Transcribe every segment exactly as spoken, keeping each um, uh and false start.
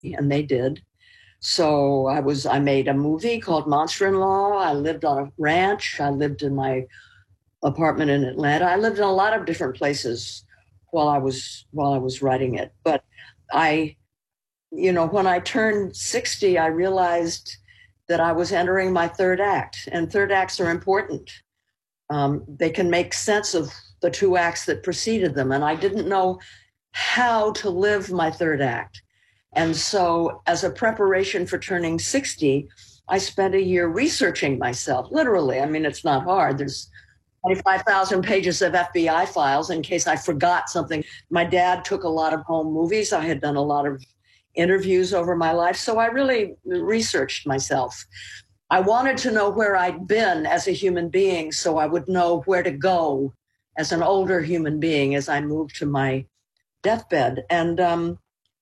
and they did. So I was, I made a movie called Monster-in-Law. I lived on a ranch. I lived in my apartment in Atlanta. I lived in a lot of different places while I was, while I was writing it. But I, you know, when I turned sixty, I realized that I was entering my third act, and third acts are important. Um, they can make sense of the two acts that preceded them. And I didn't know how to live my third act. And so as a preparation for turning sixty, I spent a year researching myself, literally. I mean, it's not hard. There's twenty-five thousand pages of F B I files in case I forgot something. My dad took a lot of home movies. I had done a lot of interviews over my life. So I really researched myself. I wanted to know where I'd been as a human being so I would know where to go as an older human being as I moved to my deathbed. And um,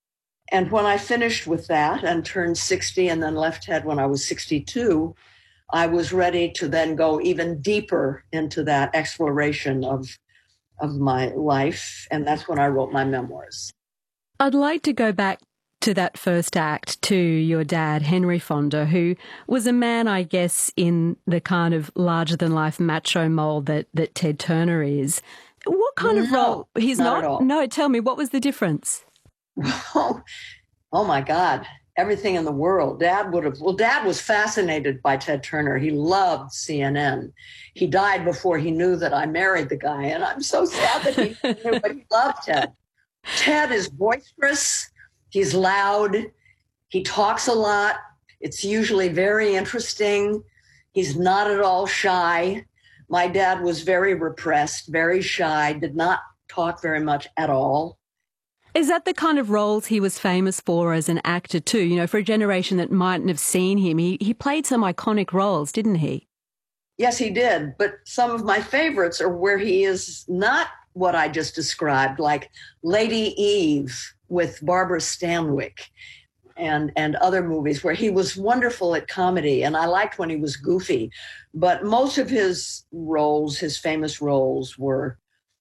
And when I finished with that and turned sixty and then left TED when I was sixty-two, I was ready to then go even deeper into that exploration of, of my life. And that's when I wrote my memoirs. I'd like to go back to that first act, to your dad, Henry Fonda, who was a man, I guess, in the kind of larger-than-life macho mold that, that Ted Turner is. What kind no, of role? He's not? not? At all. No, tell me, what was the difference? Oh, oh my God, everything in the world. Dad would have, well, Dad was fascinated by Ted Turner. He loved C N N. He died before he knew that I married the guy, and I'm so sad that he knew, but he loved Ted. Ted is boisterous. He's loud. He talks a lot. It's usually very interesting. He's not at all shy. My dad was very repressed, very shy, did not talk very much at all. Is that the kind of roles he was famous for as an actor too? You know, for a generation that mightn't have seen him, he, he played some iconic roles, didn't he? Yes, he did. But some of my favorites are where he is not what I just described, like Lady Eve with Barbara Stanwyck and, and other movies where he was wonderful at comedy. And I liked when he was goofy. But most of his roles, his famous roles, were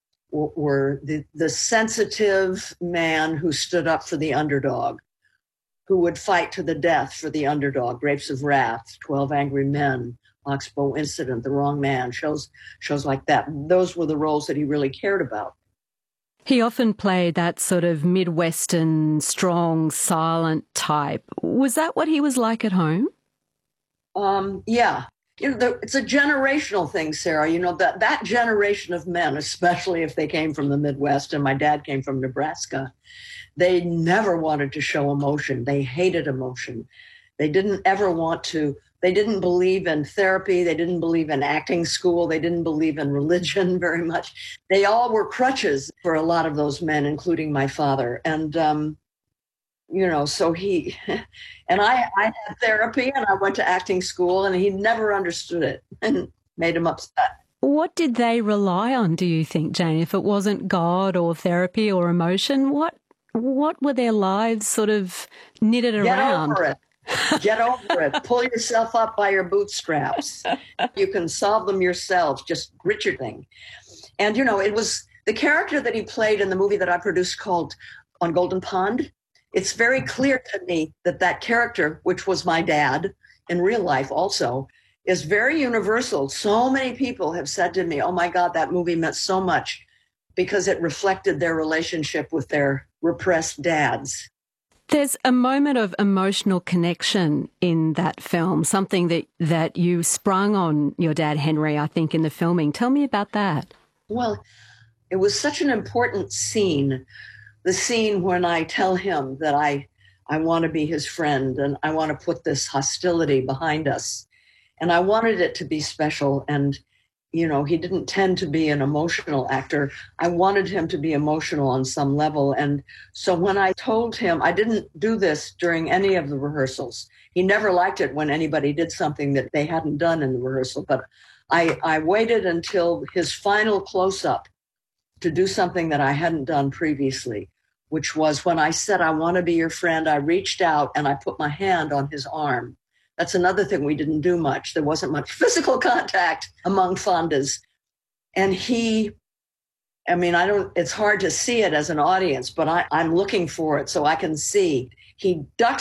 were the, the sensitive man who stood up for the underdog, who would fight to the death for the underdog. Grapes of Wrath, twelve Angry Men, Oxbow Incident, The Wrong Man, shows shows like that. Those were the roles that he really cared about. He often played that sort of Midwestern, strong, silent type. Was that what he was like at home? Um, yeah. You know, the, it's a generational thing, Sarah. You know, that, that generation of men, especially if they came from the Midwest, and my dad came from Nebraska, they never wanted to show emotion. They hated emotion. They didn't ever want to, they didn't believe in therapy. They didn't believe in acting school. They didn't believe in religion very much. They all were crutches for a lot of those men, including my father. And, um, you know, so he, and I, I had therapy and I went to acting school and he never understood it and made him upset. What did they rely on, do you think, Jane? If it wasn't God or therapy or emotion, what what were their lives sort of knitted Get around? Get over it. Get over it. Pull yourself up by your bootstraps. You can solve them yourself. Just grit your thing. And, you know, it was the character that he played in the movie that I produced called On Golden Pond. It's very clear to me that that character, which was my dad in real life also, is very universal. So many people have said to me, oh my God, that movie meant so much because it reflected their relationship with their repressed dads. There's a moment of emotional connection in that film, something that, that you sprung on your dad, Henry, I think, in the filming. Tell me about that. Well, it was such an important scene. The scene when I tell him that I, I want to be his friend and I want to put this hostility behind us. And I wanted it to be special. And, you know, he didn't tend to be an emotional actor. I wanted him to be emotional on some level. And so when I told him, I didn't do this during any of the rehearsals. He never liked it when anybody did something that they hadn't done in the rehearsal. But I, I waited until his final close-up to do something that I hadn't done previously, which was when I said, I want to be your friend, I reached out and I put my hand on his arm. That's another thing we didn't do much. There wasn't much physical contact among Fondas. And he, I mean, I don't, it's hard to see it as an audience, but I, I'm looking for it so I can see. he ducks